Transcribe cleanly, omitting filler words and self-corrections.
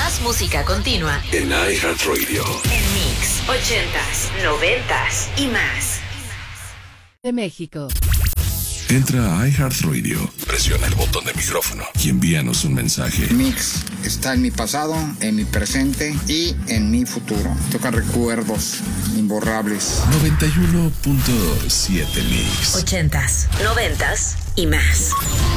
Más música continua en iHeartRadio. En Mix 80s, 90s y más. De México. Entra a iHeartRadio, presiona el botón de micrófono y envíanos un mensaje. Mix está en mi pasado, en mi presente y en mi futuro. Toca recuerdos imborrables. 91.7 Mix. 80s, 90s y más.